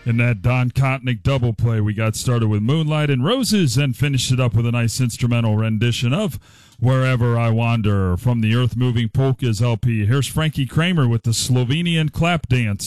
In that Don Kotnick double play, we got started with Moonlight and Roses and finished it up with a nice instrumental rendition of Wherever I Wander from the Earth Moving Polkas LP. Here's Frankie Kramer with the Slovenian Clap Dance.